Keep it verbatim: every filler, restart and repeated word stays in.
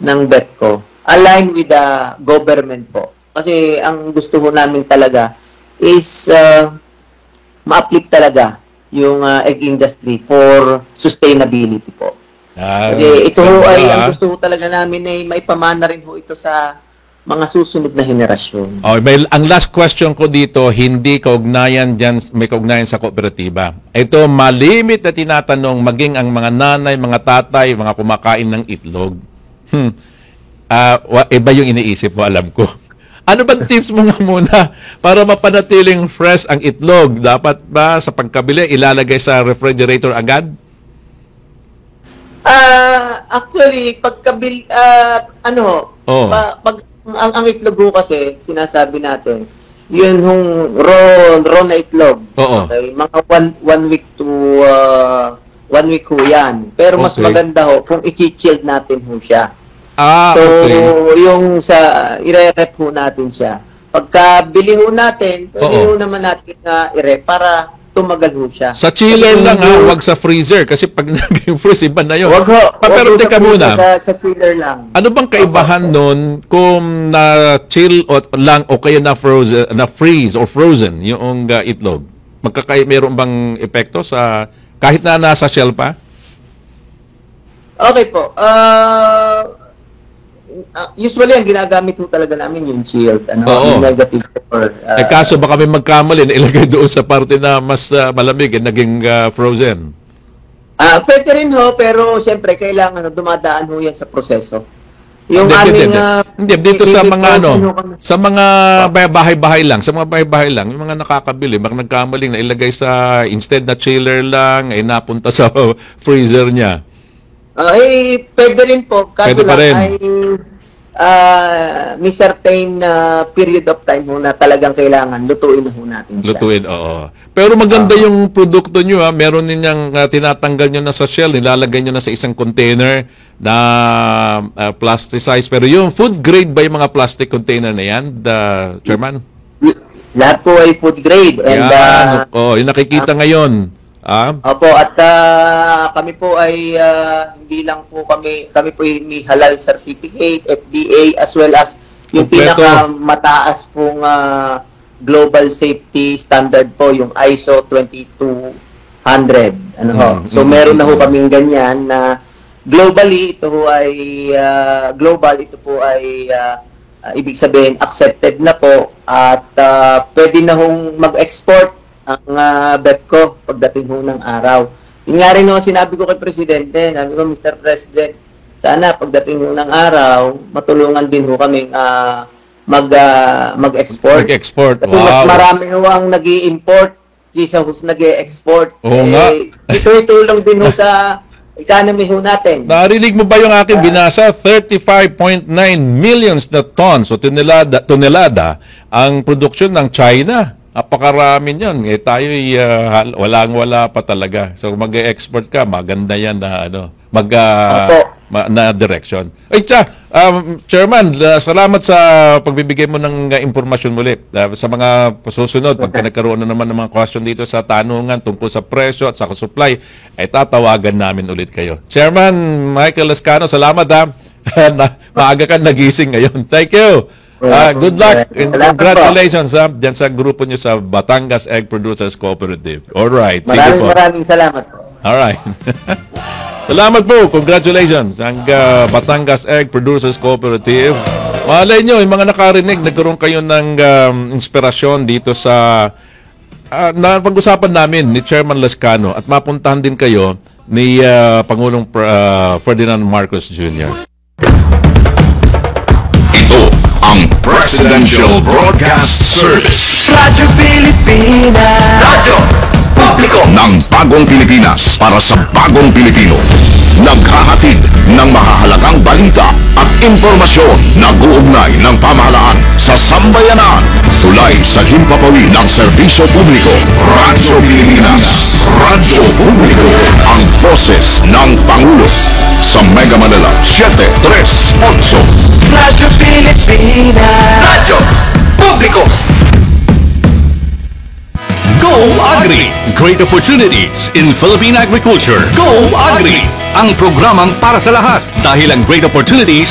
ng BEPCO, align with the government po. Kasi ang gusto ho namin talaga is uh, ma-uplift talaga yung uh, egg industry for sustainability po. Ah, Kasi ito ho ay, ah. ang gusto ho talaga namin ay maipamana rin ho ito sa mga susunod na henerasyon. Oh, may, ang last question ko dito, hindi kaugnayan dyan, may kaugnayan sa kooperatiba. Ito, malimit na tinatanong, maging ang mga nanay, mga tatay, mga kumakain ng itlog. Hmm. Uh, iba yung iniisip mo, alam ko. Ano bang tips mo nga muna para mapanatiling fresh ang itlog? Dapat ba sa pagkabili, ilalagay sa refrigerator agad? Ah, uh, actually, pagkabil, uh, ano, oh. pa, pag, ang, ang itlog ho kasi, sinasabi natin, yun hong raw, raw na itlog. Oo. Okay? Mga one, one week to uh, one week ho yan. Pero mas Okay. maganda ho kung i-chilled natin ho siya. Ah, so, okay. yung sa, i-rep ho natin siya. Pagka bili ho natin, pwede Oo. ho naman natin na i-rep para tumagal ho siya. Sa chiller Kasi lang ha, yung- wag sa freezer. Kasi pag naging freeze, iba na yun. Wag ho. Pa, wag pero ho sa teka pusa, muna. Sa, sa chiller lang. Ano bang kaibahan nun kung na-chill o lang o kaya na-frozen, na-freeze or frozen yung uh, itlog? Magkakay, meron bang epekto sa kahit na nasa shell pa? Okay po. Uh, uh, usually, ang ginagamit po talaga namin yung chilled. Ano, Oo. yung negative or, uh, eh kaso baka may magkamali na ilagay doon sa parte na mas uh, malamig at naging uh, frozen. ah, pwede rin ho, pero siyempre, kailangan no, dumadaan ho yan sa proseso. Yung Hindi, hindi, aming... hindi. ah, Hindi, dito sa mga ano, frozen ho kami. sa mga bahay-bahay lang, sa mga bahay-bahay lang, yung mga nakakabili, baka nagkamaling na ilagay sa, instead na chiller lang, ay napunta sa freezer niya. Ah, eh, pwede rin po. Kaso Pwede pa lang rin. ay ah, may certain na period of time ho na talagang kailangan lutuin na ho natin siya. Lutuin, oo. Pero maganda yung produkto nyo, ha. Meron ninyang uh, tinatanggal nyo na sa shell, nilalagay nyo na sa isang container na uh, plasticized. Pero yung food grade ba yung mga plastic container na yan, the chairman? Lahat po ay food grade. And, Yan. ah, Oh, yung nakikita ngayon. Ah? Opo, at ah, kami po ay ah, hindi lang po kami, kami po ay may halal certificate, F D A, as well as yung Kompleto. pinakamataas pong ah, global safety standard po, yung I S O twenty-two hundred. Ano ho? Mm, So mm, meron na ho mm. kaming ganyan na globally, ito ho ay ah, global, ito po ay ah, ah, ibig sabihin accepted na po at ah, pwede na hong mag-export ang uh, BEPCO pagdating ho ng araw. Yung nga rin ho, sinabi ko kay Presidente, sabi ko, Mister President, sana pagdating ho ng araw, matulungan din ho kaming uh, mag, uh, mag-export. Mag-export. Kasi mas Wow. marami ho ang nag import kaysa ho nag-export. Oo nga. Ito itulong din ho sa economy ho natin. Narinig mo ba yung aking binasa? thirty-five point nine millions na tons o tonelada, tonelada ang produksyon ng China. Napakarami niyan. Eh, tayo uh, walang-wala pa talaga. So mag-export ka, maganda yan na ano, mag uh, Opo. ma- na direction. Ay, tsa, um, Chairman, uh, salamat sa pagbibigay mo ng uh, impormasyon muli. Uh, sa mga susunod, pagka nagkaroon na naman ng mga question dito sa tanungan tungkol sa presyo at sa supply, ay tatawagan namin ulit kayo. Chairman Michael Lascano, salamat ha. na, maaga ka nagising ngayon. Thank you. Uh, good luck and Salamat po. congratulations ha, dyan sa grupo nyo sa Batangas Egg Producers Cooperative. Alright, sige Maraming po. maraming salamat po. Alright. Salamat po. Congratulations. Ang uh, Batangas Egg Producers Cooperative. Malay nyo, yung mga nakarinig, nagkaroon kayo ng um, inspirasyon dito sa uh, na pag-usapan namin ni Chairman Lascano at mapuntahan din kayo ni uh, Pangulong uh, Ferdinand Marcos Junior Ito ang Presidential Broadcast Service. Radyo Pilipinas. Radyo Publiko ng Bagong Pilipinas para sa Bagong Pilipino. Naghahatid ng mahahalagang balita at impormasyon na guugnay ng pamahalaan sa sambayanan. Tulay sa himpapawid ng serbisyo publiko. Radyo Pilipinas. Radyo Publiko. Ang boses ng Pangulo. Sa Mega Manila, seven three eight. Radyo Pilipinas. Radyo Publiko. Go Agri! Great opportunities in Philippine agriculture. Go Agri! Ang programang para sa lahat dahil ang great opportunities